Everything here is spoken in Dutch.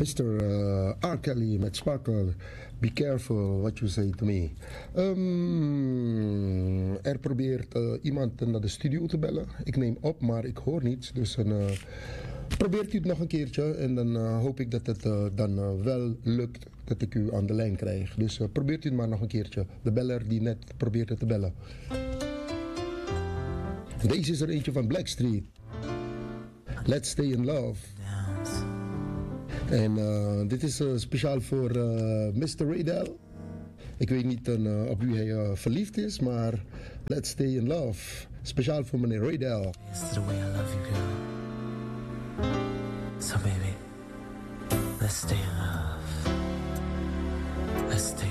Mr. R. Kelly met Sparkle. Be careful what you say to me. Er probeert iemand naar de studio te bellen. Ik neem op, maar ik hoor niets. Dus probeert u het nog een keertje. En dan hoop ik dat het dan wel lukt dat ik u aan de lijn krijg. Dus probeert u het maar nog een keertje. De beller die net probeerde te bellen. Deze is er eentje van Blackstreet. Let's Stay in Love. En dit is speciaal voor Mr. Raydell. Ik weet niet op wie hij verliefd is, maar Let's Stay in Love. Speciaal voor meneer Raydell. It's the way I love you, girl. So baby, let's stay in love. Let's stay